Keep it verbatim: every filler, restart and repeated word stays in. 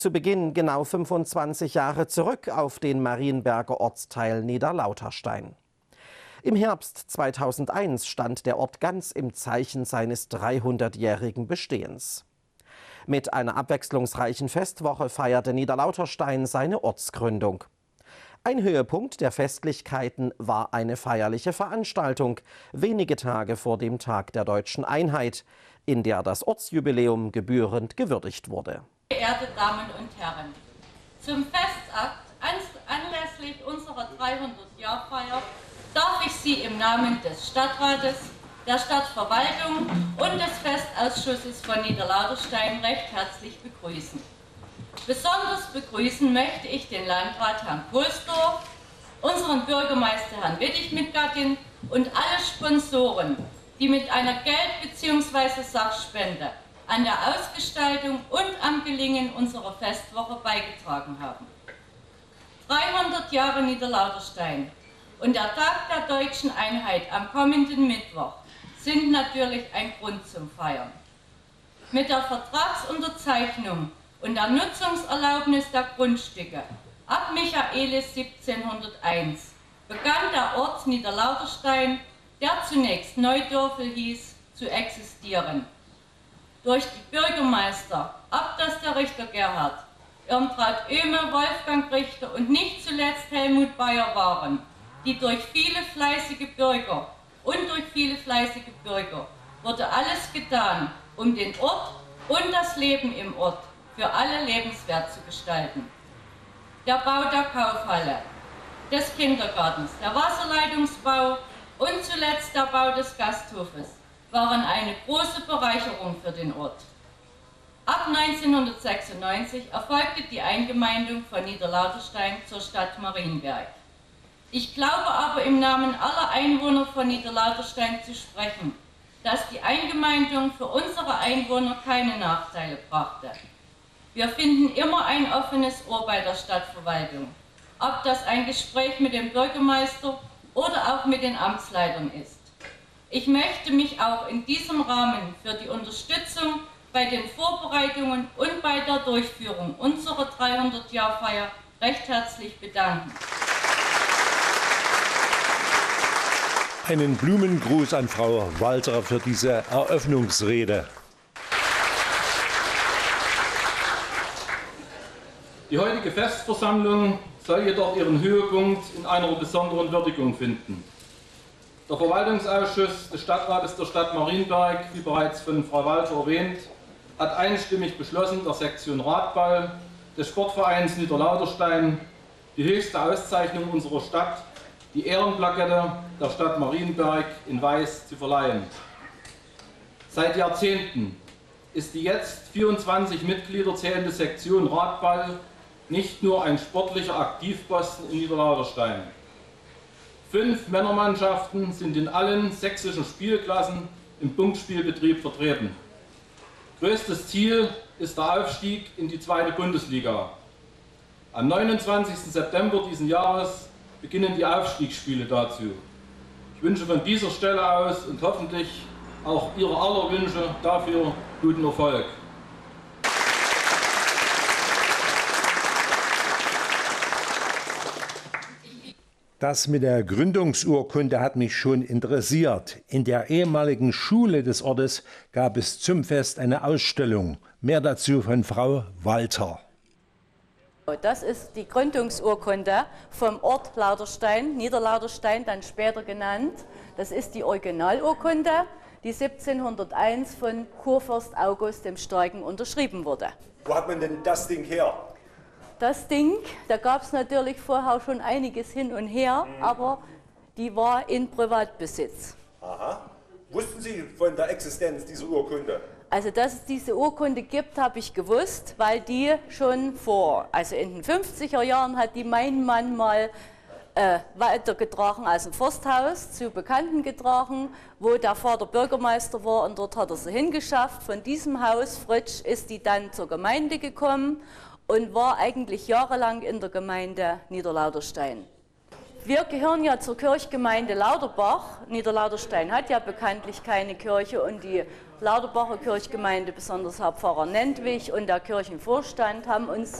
Zu Beginn genau fünfundzwanzig Jahre zurück auf den Marienberger Ortsteil Niederlauterstein. Im Herbst zweitausendeins stand der Ort ganz im Zeichen seines dreihundertjährigen Bestehens. Mit einer abwechslungsreichen Festwoche feierte Niederlauterstein seine Ortsgründung. Ein Höhepunkt der Festlichkeiten war eine feierliche Veranstaltung, wenige Tage vor dem Tag der Deutschen Einheit, in der das Ortsjubiläum gebührend gewürdigt wurde. Verehrte Damen und Herren, zum Festakt anlässlich unserer dreihundert-Jahr-Feier darf ich Sie im Namen des Stadtrates, der Stadtverwaltung und des Festausschusses von Niederlauterstein recht herzlich begrüßen. Besonders begrüßen möchte ich den Landrat Herrn Kohlsdorf, unseren Bürgermeister Herrn Wittig mit Gattin und alle Sponsoren, die mit einer Geld- bzw. Sachspende an der Ausgestaltung und am Gelingen unserer Festwoche beigetragen haben. dreihundert Jahre Niederlauterstein und der Tag der Deutschen Einheit am kommenden Mittwoch sind natürlich ein Grund zum Feiern. Mit der Vertragsunterzeichnung und der Nutzungserlaubnis der Grundstücke ab Michaelis siebzehnhunderteins begann der Ort Niederlauterstein, der zunächst Neudörfel hieß, zu existieren. Durch die Bürgermeister, ab das der Richter Gerhard, Irmtraut Oehme, Wolfgang Richter und nicht zuletzt Helmut Bayer waren, die durch viele fleißige Bürger und durch viele fleißige Bürger wurde alles getan, um den Ort und das Leben im Ort für alle lebenswert zu gestalten. Der Bau der Kaufhalle, des Kindergartens, der Wasserleitungsbau und zuletzt der Bau des Gasthofes waren eine große Bereicherung für den Ort. Ab neunzehnhundertsechsundneunzig erfolgte die Eingemeindung von Niederlauterstein zur Stadt Marienberg. Ich glaube aber im Namen aller Einwohner von Niederlauterstein zu sprechen, dass die Eingemeindung für unsere Einwohner keine Nachteile brachte. Wir finden immer ein offenes Ohr bei der Stadtverwaltung, ob das ein Gespräch mit dem Bürgermeister oder auch mit den Amtsleitern ist. Ich möchte mich auch in diesem Rahmen für die Unterstützung bei den Vorbereitungen und bei der Durchführung unserer dreihundert-Jahr-Feier recht herzlich bedanken. Einen Blumengruß an Frau Walter für diese Eröffnungsrede. Die heutige Festversammlung soll jedoch ihren Höhepunkt in einer besonderen Würdigung finden. Der Verwaltungsausschuss des Stadtrates der Stadt Marienberg, wie bereits von Frau Walter erwähnt, hat einstimmig beschlossen, der Sektion Radball des Sportvereins Niederlauterstein die höchste Auszeichnung unserer Stadt, die Ehrenplakette der Stadt Marienberg in Weiß, zu verleihen. Seit Jahrzehnten ist die jetzt vierundzwanzig Mitglieder zählende Sektion Radball nicht nur ein sportlicher Aktivposten in Niederlauterstein. Fünf Männermannschaften sind in allen sächsischen Spielklassen im Punktspielbetrieb vertreten. Größtes Ziel ist der Aufstieg in die zweite Bundesliga. Am neunundzwanzigsten September diesen Jahres beginnen die Aufstiegsspiele dazu. Ich wünsche von dieser Stelle aus und hoffentlich auch Ihre aller Wünsche dafür guten Erfolg. Das mit der Gründungsurkunde hat mich schon interessiert. In der ehemaligen Schule des Ortes gab es zum Fest eine Ausstellung. Mehr dazu von Frau Walter. Das ist die Gründungsurkunde vom Ort Lauterstein, Niederlauterstein, dann später genannt. Das ist die Originalurkunde, die siebzehnhunderteins von Kurfürst August dem Starken unterschrieben wurde. Wo hat man denn das Ding her? Das Ding, da gab es natürlich vorher schon einiges hin und her, mhm. aber die war in Privatbesitz. Aha. Wussten Sie von der Existenz dieser Urkunde? Also, dass es diese Urkunde gibt, habe ich gewusst, weil die schon vor, also in den fünfziger Jahren hat die mein Mann mal äh, weitergetragen aus dem Forsthaus zu Bekannten getragen, wo der Vater Bürgermeister war, und dort hat er sie hingeschafft. Von diesem Haus, Fritsch, ist die dann zur Gemeinde gekommen und war eigentlich jahrelang in der Gemeinde Niederlauterstein. Wir gehören ja zur Kirchgemeinde Lauterbach. Niederlauterstein hat ja bekanntlich keine Kirche und die Lauterbacher Kirchgemeinde, besonders Herr Pfarrer Nentwich und der Kirchenvorstand, haben uns